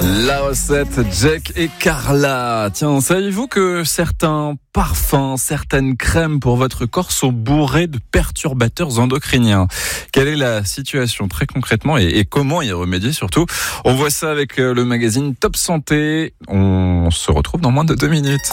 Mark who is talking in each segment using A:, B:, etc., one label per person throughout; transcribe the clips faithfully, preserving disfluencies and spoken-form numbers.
A: La recette, Jack et Carla. Tiens, saviez-vous que certains parfums, certaines crèmes pour votre corps sont bourrés de perturbateurs endocriniens? Quelle est la situation très concrètement et, et comment y remédier surtout? On voit ça avec le magazine Top Santé. On se retrouve dans moins de deux minutes.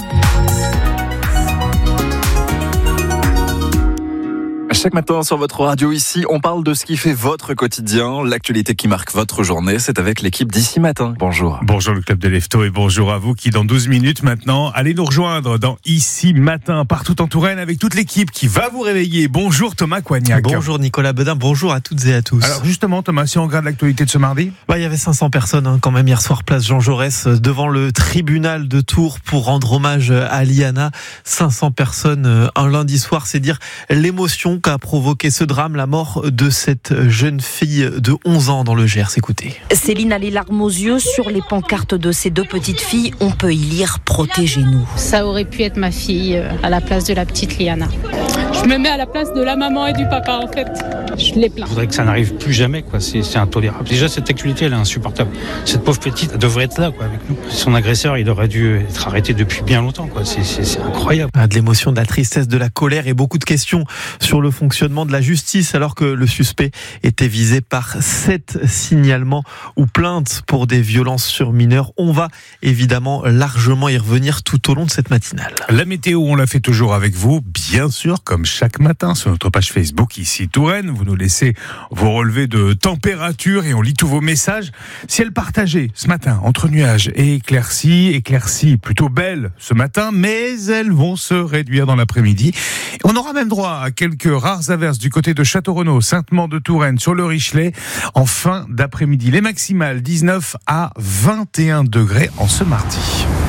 A: Chaque matin sur votre radio ici, on parle de ce qui fait votre quotidien, l'actualité qui marque votre journée. C'est avec l'équipe d'Ici Matin. Bonjour.
B: Bonjour le club de Lefto et bonjour à vous qui dans douze minutes maintenant allez nous rejoindre dans Ici Matin partout en Touraine avec toute l'équipe qui va vous réveiller. Bonjour Thomas Coignac.
C: Bonjour Nicolas Bedin, bonjour à toutes et à tous.
B: Alors justement Thomas, si on regarde l'actualité de ce mardi,
C: bah, il y avait cinq cents personnes hein, quand même hier soir place Jean Jaurès devant le tribunal de Tours pour rendre hommage à Liana. cinq cents personnes un lundi soir, c'est dire l'émotion qu'a provoqué ce drame, la mort de cette jeune fille de onze ans dans le Gers. Écoutez.
D: Céline a les larmes aux yeux. Sur les pancartes de ses deux petites filles, on peut y lire « Protégez-nous ».
E: Ça aurait pu être ma fille à la place de la petite Liana. Je me mets à la place de la maman et du papa en fait. Je les plains.
F: Il faudrait que ça n'arrive plus jamais, quoi. C'est, c'est intolérable. Déjà, cette actualité, elle est insupportable. Cette pauvre petite, elle devrait être là, quoi, avec nous. Son agresseur, il aurait dû être arrêté depuis bien longtemps, quoi. C'est, c'est, c'est incroyable.
C: De l'émotion, de la tristesse, de la colère et beaucoup de questions sur le fonctionnement de la justice alors que le suspect était visé par sept signalements ou plaintes pour des violences sur mineurs. On va évidemment largement y revenir tout au long de cette matinale.
B: La météo, on la fait toujours avec vous, bien sûr, comme chaque matin sur notre page Facebook ici Touraine. Vous nous laissez vos relevés de température et on lit tous vos messages. Ciel partagé ce matin entre nuages et éclaircies, éclaircies plutôt belles ce matin, mais elles vont se réduire dans l'après-midi. On aura même droit à quelques rares averses du côté de Château-Renaud, Sainte-Maure-de-Touraine, sur le Richelet, en fin d'après-midi. Les maximales, dix-neuf à vingt et un degrés en ce mardi.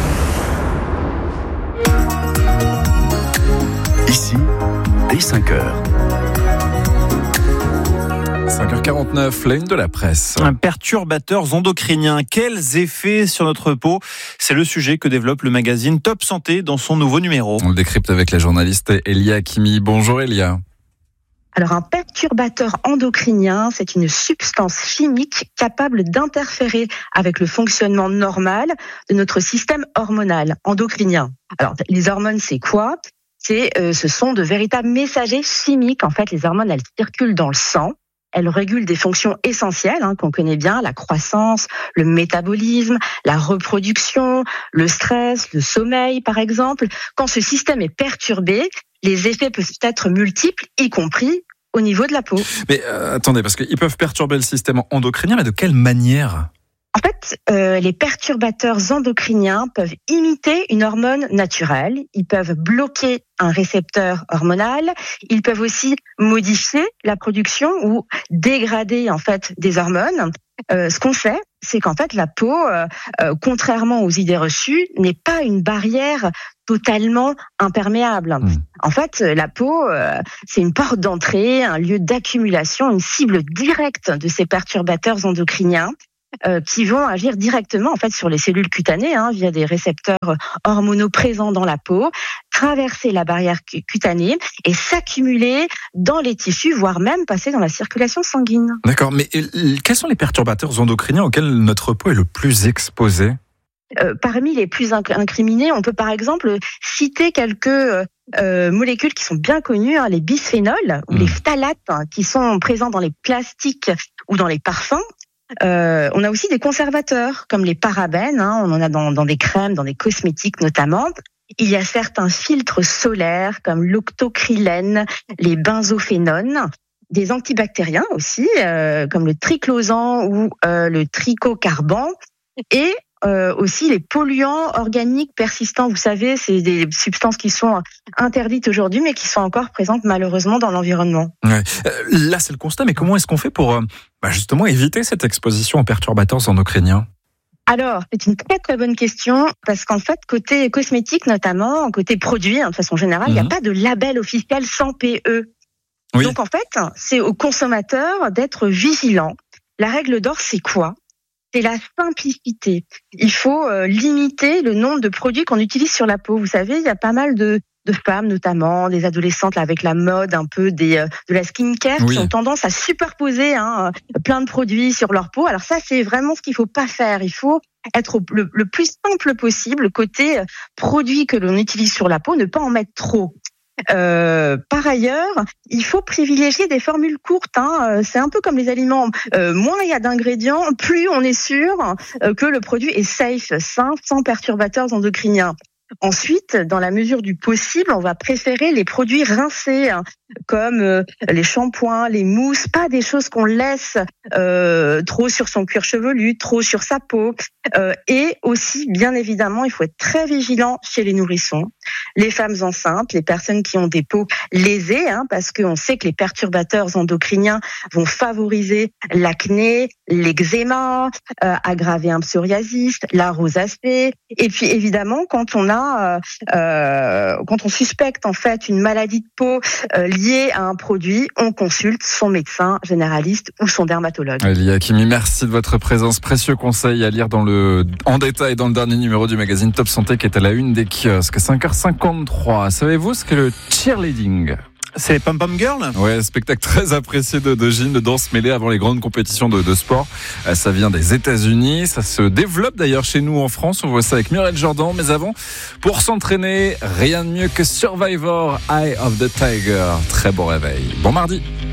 G: Ici, dès cinq heures.
A: cinq heures quarante-neuf, la une de la presse.
H: Perturbateurs endocriniens, quels effets sur notre peau? C'est le sujet que développe le magazine Top Santé dans son nouveau numéro.
A: On le décrypte avec la journaliste Elia Hakimi. Bonjour Elia.
I: Alors un perturbateur endocrinien, c'est une substance chimique capable d'interférer avec le fonctionnement normal de notre système hormonal endocrinien. Alors les hormones, c'est quoi ? C'est, euh, ce sont de véritables messagers chimiques. En fait, les hormones, elles circulent dans le sang. Elles régulent des fonctions essentielles hein, qu'on connaît bien, la croissance, le métabolisme, la reproduction, le stress, le sommeil par exemple. Quand ce système est perturbé, les effets peuvent être multiples, y compris au niveau de la peau.
A: Mais euh, attendez, parce qu'ils peuvent perturber le système endocrinien, mais de quelle manière ?
I: En fait, euh, les perturbateurs endocriniens peuvent imiter une hormone naturelle. Ils peuvent bloquer un récepteur hormonal. Ils peuvent aussi modifier la production ou dégrader en fait des hormones. Euh, ce qu'on fait, c'est qu'en fait la peau, euh, euh, contrairement aux idées reçues, n'est pas une barrière totalement imperméable. Mmh. En fait, la peau, euh, c'est une porte d'entrée, un lieu d'accumulation, une cible directe de ces perturbateurs endocriniens. Euh, qui vont agir directement en fait sur les cellules cutanées hein, via des récepteurs hormonaux présents dans la peau, traverser la barrière cutanée et s'accumuler dans les tissus, voire même passer dans la circulation sanguine.
A: D'accord, mais quels sont les perturbateurs endocriniens auxquels notre peau est le plus exposée ?
I: Euh, parmi les plus incriminés, on peut par exemple citer quelques euh, molécules qui sont bien connues, hein, les bisphénols ou mmh. les phtalates hein, qui sont présents dans les plastiques ou dans les parfums. Euh, on a aussi des conservateurs comme les parabènes, hein, on en a dans, dans des crèmes, dans des cosmétiques notamment. Il y a certains filtres solaires comme l'octocrylène, les benzophénones, des antibactériens aussi euh, comme le triclosan ou euh, le trichocarban et Euh, aussi les polluants organiques persistants. Vous savez, c'est des substances qui sont interdites aujourd'hui, mais qui sont encore présentes malheureusement dans l'environnement.
A: Ouais. Euh, là, c'est le constat, mais comment est-ce qu'on fait pour euh, bah justement éviter cette exposition aux perturbateurs endocriniens ?
I: Alors, c'est une très très bonne question, parce qu'en fait, côté cosmétique notamment, côté produit, hein, de façon générale, il mmh. n'y a pas de label officiel sans P E. Oui. Donc en fait, c'est aux consommateurs d'être vigilants. La règle d'or, c'est quoi ? C'est la simplicité. Il faut euh, limiter le nombre de produits qu'on utilise sur la peau. Vous savez, il y a pas mal de, de femmes notamment, des adolescentes là, avec la mode un peu des, de la skincare,
A: oui.
I: qui ont tendance à superposer hein, plein de produits sur leur peau. Alors ça, c'est vraiment ce qu'il faut pas faire. Il faut être le, le plus simple possible côté produits que l'on utilise sur la peau, ne pas en mettre trop. Euh, par ailleurs, il faut privilégier des formules courtes. Hein. C'est un peu comme les aliments. Euh, moins il y a d'ingrédients, plus on est sûr euh, que le produit est safe, sain, sans perturbateurs endocriniens. Ensuite, dans la mesure du possible, on va préférer les produits rincés, hein, comme euh, les shampoings, les mousses, pas des choses qu'on laisse euh, trop sur son cuir chevelu, trop sur sa peau. Euh, et aussi, bien évidemment, il faut être très vigilant chez les nourrissons, les femmes enceintes, les personnes qui ont des peaux lésées, hein, parce qu'on sait que les perturbateurs endocriniens vont favoriser l'acné, l'eczéma, euh, aggraver un psoriasis, la rosacée. Et puis évidemment, quand on a Euh, euh, quand on suspecte en fait une maladie de peau euh, liée à un produit, on consulte son médecin généraliste ou son dermatologue.
A: Elie Hakimi, merci de votre présence. Précieux conseil à lire dans le, en détail dans le dernier numéro du magazine Top Santé qui est à la une des kiosques. cinq heures cinquante-trois. Savez-vous ce qu'est le cheerleading ?
H: C'est les Pom Pom Girls ?
A: Ouais, spectacle très apprécié de, de gym, de danse mêlée avant les grandes compétitions de, de sport. Ça vient des États-Unis, ça se développe d'ailleurs chez nous en France. On voit ça avec Muriel Jordan. Mais avant, pour s'entraîner, rien de mieux que Survivor, Eye of the Tiger. Très bon réveil. Bon mardi.